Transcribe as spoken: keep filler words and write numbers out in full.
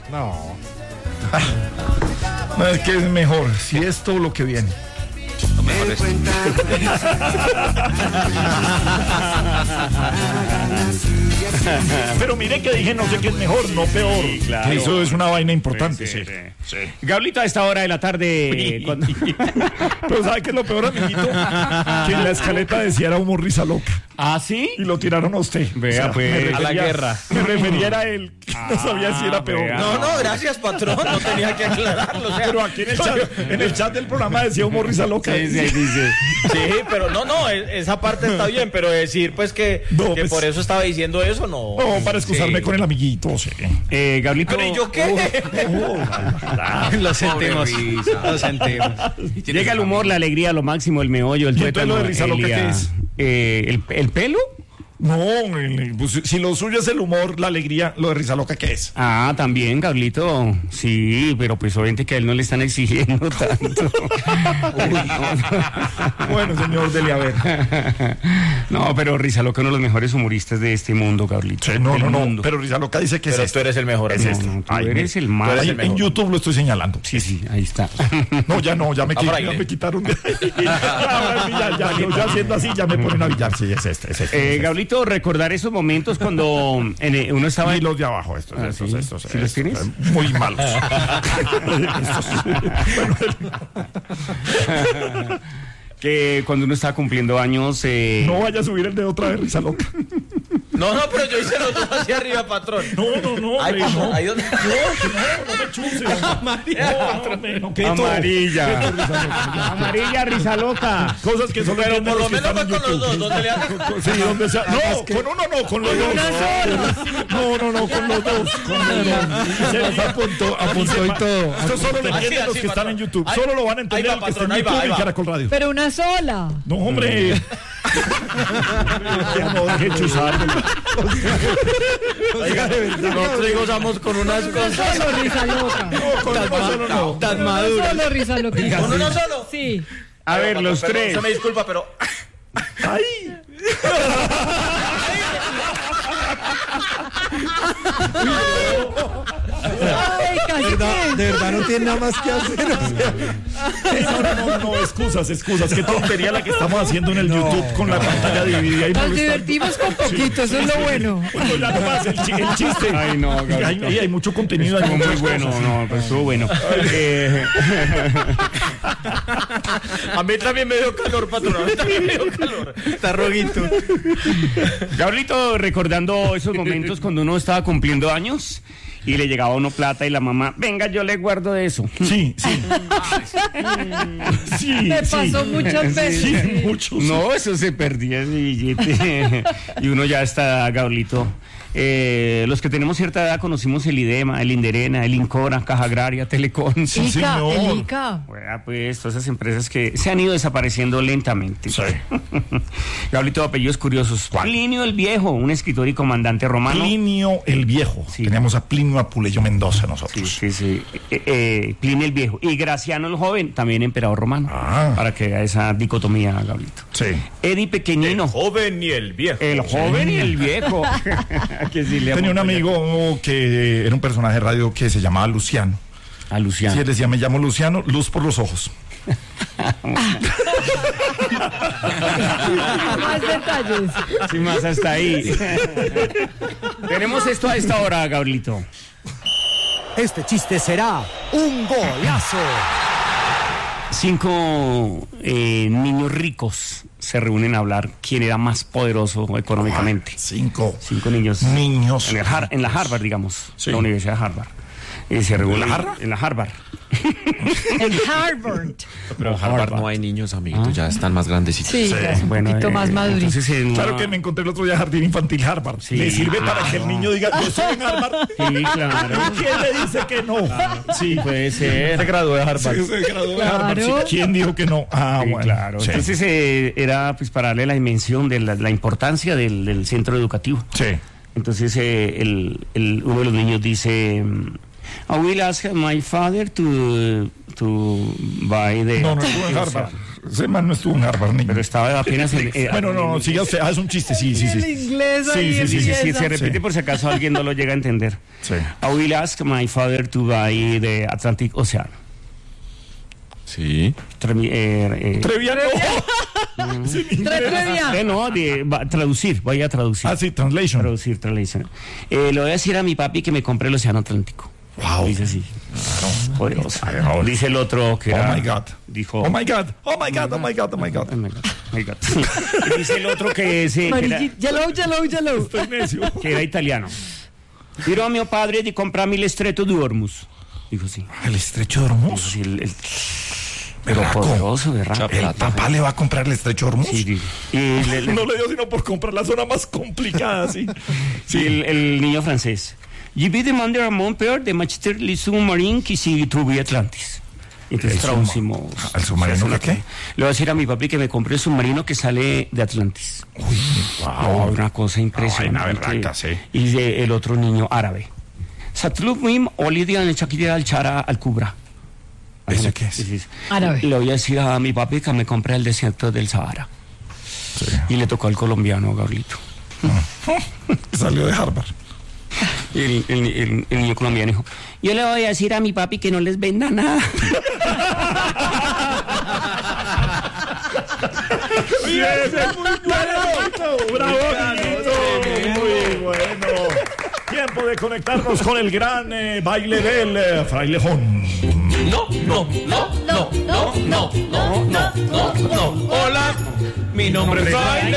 No. No, es que es mejor, si esto o lo que viene. Mejor es. Pero mire que dije no sé qué es mejor, no peor. Sí, claro. Eso es una vaina importante, sí. Sí, sí, sí. sí. Gablito, a esta hora de la tarde. Cuando... Pero ¿sabe qué es lo peor, amiguito? Que en la escaleta decía era humor risa loca. ¿Ah, sí? Y lo tiraron a usted. Vea, O sea, pues, me refería, a la guerra. Me refería a él, que no sabía si era peor. vea. No, no, gracias, patrón. No tenía que aclararlo. O sea, Pero aquí en el chat, en el chat del programa decía humor risa loca. Sí, sí, ahí dice. sí, pero no, no, e- esa parte está bien, pero decir pues que, No, que pues- por eso estaba diciendo eso, no. No, para excusarme Sí. con el amiguito, sí. Eh, Gablito. Pero ¿y yo qué? Lo sentimos. Lo sentimos. Llega el humor, la alegría, lo máximo, el meollo, el ¿Y tuétano, entonces lo de risa loca el, qué es? eh, el, el pelo. No, el- pues, si lo suyo es el humor, la alegría, lo de risa loca, ¿qué es? Ah, también, Gablito. Sí, pero pues obviamente que a él no le están exigiendo tanto. Bueno, señor Dele, a ver. No, pero Risa Loca, uno de los mejores humoristas de este mundo, Gablito. Sí, no, Del no, no, mundo. pero risa loca dice que Pero es este. tú eres el mejor. Es No, este. no, tú Ay, eres mire. el más. Tú eres Ahí el mejor. en YouTube lo estoy señalando. Sí, sí, ahí está. No, ya no, ya me, A quit- fraile. ya me quitaron de ahí. Ahora sí, ya, ya, yo ya haciendo así, ya me ponen a billar. Sí, es este, es este. Eh, es este. Gablito, recordar esos momentos cuando en, eh, uno estaba Y en... los de abajo, estos, Ah, estos, ¿sí? estos. ¿Sí los estos, tienes? eh, Muy malos. Estos, bueno, que cuando uno estaba cumpliendo años... Eh, no vaya a subir el dedo otra vez, risa loca. No, no, pero yo hice los dos hacia arriba, patrón. No, no, no, Ay, hombre, patrón, no. ahí donde... No, no, no me chuse. No, no, hombre, no, quieto. Amarilla. Quieto, risa loca. Amarilla, Risa Loca. Cosas que solo Pero entienden por lo los que menos están fue en con los YouTube. dos, donde le hagan... Sí, donde sea. No, con uno no, con los dos. No, no, no, con los dos. Con los dos. Se apuntó, apuntó y todo. Esto solo lo Así, entienden los así, que están en patrón. YouTube. Ahí- Solo lo van a ahí entender va, los que están patrón, en ahí va, YouTube ahí y va. Caracol Radio. Pero una sola. No, hombre. No, deje chuzar. Oiga, nosotros gozamos con unas Una cosas. solo risa loca. No, con uno solo no. Tan Una maduras. solo risa loca. ¿Con uno solo? Sí. A ver, los Perdón, tres. Se me disculpa, pero... Ay. Ay, casi que. De verdad no tiene nada más que hacer. No, no, no, no, excusas, excusas. Qué tontería la que estamos haciendo en el YouTube con la pantalla dividida y Nos molestando. divertimos con poquito, eso es lo bueno. Bueno, ya no más, el, chi- el chiste. Ay, no, Gabriel. hay, hay, hay mucho contenido. Hay Estuvo muy muchas bueno, cosas. no, pues estuvo bueno. Eh, A mí también me dio calor, patrón. A mí también me dio calor. Está roguito. Gablito, recordando esos momentos cuando uno estaba cumpliendo años y le llegaba a uno plata y la mamá, venga, yo le guardo de eso. Sí, sí. Sí, Me sí. pasó muchas veces. Sí, muchos. No, eso se perdía ese billete. Y uno ya está, Gablito. Eh, los que tenemos cierta edad conocimos el IDEMA, el Inderena, el Incora, Caja Agraria, Telecom. Sí, Ica, señor. el Ica. Bueno, pues todas esas empresas que se han ido desapareciendo lentamente. Sí. Gablito, apellidos curiosos. Plinio el Viejo, un escritor y comandante romano. Plinio el Viejo. Sí. Teníamos a Plinio Apuleyo Mendoza Sí, nosotros. sí, sí. Eh, eh, Plinio el Viejo. Y Graciano el Joven, también emperador romano. Ah. Para que vea esa dicotomía, Gablito. Sí. Eddie Pequeñino. Joven y el viejo. El joven y el viejo. Que sí le Tenía un amo. amigo que era un personaje de radio que se llamaba Luciano. A Luciano. Sí, él decía, me llamo Luciano, luz por los ojos. Más detalles. Sin más hasta ahí. Tenemos esto a esta hora, Gablito. Este chiste será un golazo. Cinco eh, niños ricos se reúnen a hablar quién era más poderoso económicamente. Cinco. Cinco niños. Niños. En, el Har- en la Harvard, digamos. Sí. La Universidad de Harvard. Y se reúnen. ¿En la Harvard? En la Harvard. En Harvard. Pero en Harvard no hay niños, amiguitos. Ya están más grandecitos. Sí, ya es un poquito eh, más madurito. entonces, en Claro una- que me encontré el otro día Jardín Infantil Harvard. Sí, Le sirve claro. para que el niño diga, yo estoy en Harvard. Sí, claro. ¿Quién le dice que no? Sí, Puede ser. Se graduó de Harvard. Sí, se graduó de Harvard. Claro. Sí, ¿quién dijo que no? Ah, Sí, bueno. claro. Sí. Entonces eh, era pues para darle la dimensión de la, la importancia del, del centro educativo. Sí. Entonces eh, el, el- uno de los niños dice, I will ask my father to, to buy the... No, no estuvo en Harvard. Ese man no estuvo en Harvard, niño. Pero estaba apenas en... eh, Bueno, no, no, siga usted. Ah, es un chiste, sí, sí, El sí. inglés Sí, ahí sí, sí, Sí, sí, empieza. se repite Sí. por si acaso alguien no lo llega a entender. Sí. I will ask my father to buy the Atlantic Ocean. Sí. Tremi- eh, eh, Treviano. Sí, en inglés. Trevia. eh, no, de, va- traducir, voy a traducir. Ah, sí, translation. Traducir, translation. Eh, le voy a decir a mi papi que me compre el Océano Atlántico. Wow. Dice así. Poderoso. Claro. Dice el otro que era... Oh my God. Dijo... Oh my God. Oh my God. Oh my God. Oh my God. Oh my God, oh my God. Y dice el otro que, es, eh, que, era, Amarillito. Yellow, yellow, yellow. Estoy necio. que era italiano. Dirò a mio padre di comprarmi il Stretto di Hormuz. Dijo sí. El estrecho de Dijo Hormuz. sí, el, el- pero Berraco. poderoso, ¿verdad? El papá le va a comprar el estrecho de Hormuz. Sí, sí. Y le- le- No le dio sino por comprar la zona más complicada, sí. sí, el, el niño francés. Je vais demander à mon père de m'acheter le sous-marin qui se trouve Atlantis. Entonces ¿El traducimos. subma- ¿el submarino Se hace qué? una- Le voy a decir a mi papi que me compre el submarino que sale de Atlantis. Uy, Oh, una cosa impresionante. vaina berraca, sí. Y de el otro niño árabe. Satlub Mim Olidia en Shakira al Chara al Kubra. ¿Ese qué es? Sí, sí. Árabe. Le voy a decir a mi papi que me compre el desierto del Sahara. Sí. Y le tocó al colombiano, Gabrielito. Salió de Harvard. Y el, el- el- el niño colombiano dijo, yo le voy a decir a mi papi que no les venda nada. Bien, es muy bueno. Bravo, niñito. Muy bueno. Tiempo de conectarnos con el gran eh, baile del eh, frailejón. No, no, no, no, no, no, no, no, no, no. Hola, mi nombre es Fraile